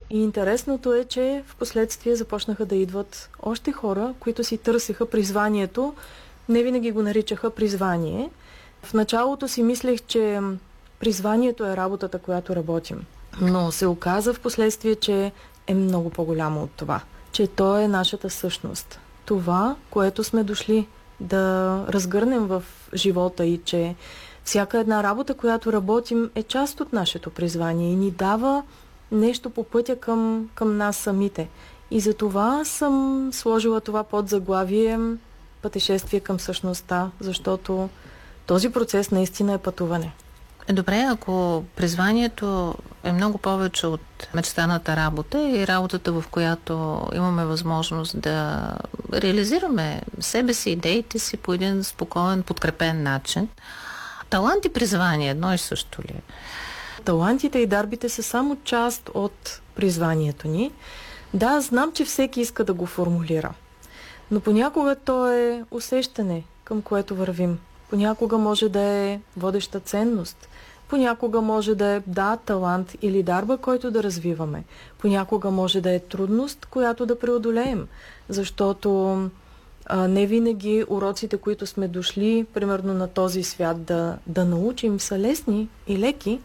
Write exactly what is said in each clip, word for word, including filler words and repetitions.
И интересното е, че в последствие започнаха да идват още хора, които си търсеха призванието. Не винаги го наричаха призвание. В началото си мислех, че призванието е работата, която работим. Но се оказа в последствие, че е много по-голямо от това. Че то е нашата същност. Това, което сме дошли да разгърнем в живота и че всяка една работа, която работим, е част от нашето призвание и ни дава нещо по пътя към, към нас самите. И за това съм сложила това под заглавие пътешествие към същността, защото този процес наистина е пътуване. Добре, ако призванието е много повече от мечтаната работа и работата, в която имаме възможност да реализираме себе си, идеите си по един спокоен, подкрепен начин, талант и призвание едно и също ли? Талантите и дарбите са само част от призванието ни. Да, знам, че всеки иска да го формулира, но понякога то е усещане, към което вървим. Понякога може да е водеща ценност. Понякога може да е, да, талант или дарба, който да развиваме. Понякога може да е трудност, която да преодолеем. Защото а, не винаги уроците, които сме дошли, примерно на този свят да, да научим, са лесни и леки.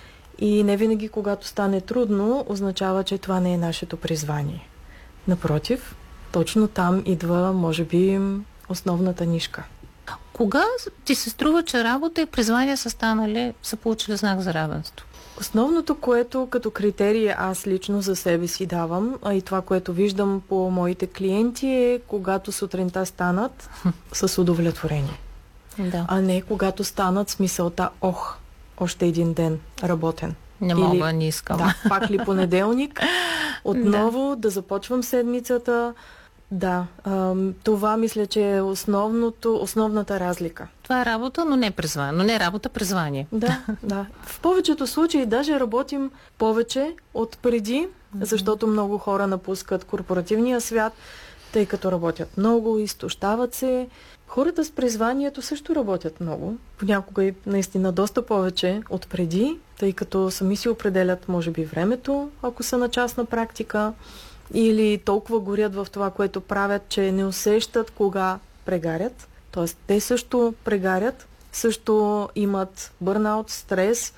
И не винаги, когато стане трудно, означава, че това не е нашето призвание. Напротив, точно там идва, може би, основната нишка. Кога ти се струва, че работа и призвание са станали, са получили знак за равенство? Основното, което като критерия аз лично за себе си давам, а и това, което виждам по моите клиенти, е когато сутринта станат с удовлетворение. Да. А не когато станат с мисълта, ох, още един ден работен. Не Или, мога, не искам. Да, пак ли понеделник, отново да. да започвам седмицата. Да, ам, това мисля, че е основното, основната разлика. Това е работа, но не призвание. Но не работа, призвание. Да, да. В повечето случаи даже работим повече от преди, mm-hmm. защото много хора напускат корпоративния свят, тъй като работят много, изтощават се. Хората с призванието също работят много. Понякога и наистина доста повече от преди, тъй като сами си определят, може би, времето, ако са на частна практика. Или толкова горят в това, което правят, че не усещат кога прегарят. Тоест, те също прегарят, също имат бърнаут, стрес,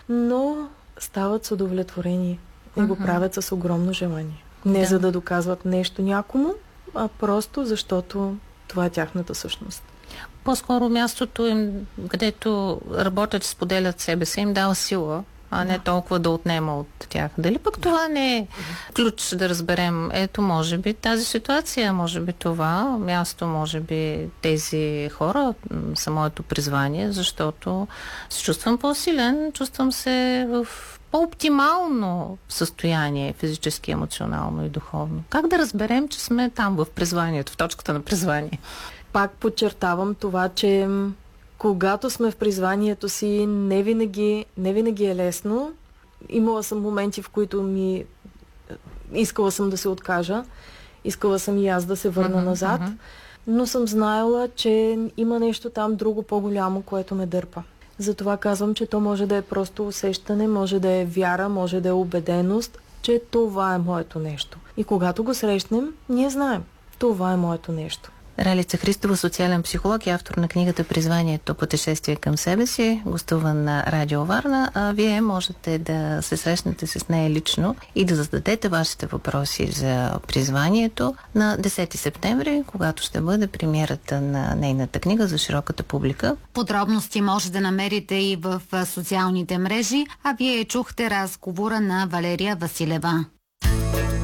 но стават с удовлетворение и го правят с огромно желание. Не да. за да доказват нещо някому, а просто защото това е тяхната същност. По-скоро мястото им, където работят, споделят себе си, им дава сила, а не толкова да отнема от тях. Дали пък това не е ключ да разберем? Ето, може би тази ситуация, може би това място, може би тези хора са моето призвание, защото се чувствам по-силен, чувствам се в по-оптимално състояние, физически, емоционално и духовно. Как да разберем, че сме там в призванието, в точката на призвание? Пак подчертавам това, че когато сме в призванието си, не винаги, не винаги е лесно. Имала съм моменти, в които ми искала съм да се откажа, искала съм и аз да се върна uh-huh, назад, uh-huh. но съм знаела, че има нещо там друго по-голямо, което ме дърпа. Затова казвам, че то може да е просто усещане, може да е вяра, може да е убеденост, че това е моето нещо. И когато го срещнем, ние знаем, това е моето нещо. Ралица Христова, социален психолог и автор на книгата "Призванието. Пътешествие към себе си", гостува на Радио Варна. А вие можете да се срещнете с нея лично и да зададете вашите въпроси за призванието на десети септември, когато ще бъде премиерата на нейната книга за широката публика. Подробности може да намерите и в социалните мрежи, а вие чухте разговора на Валерия Василева.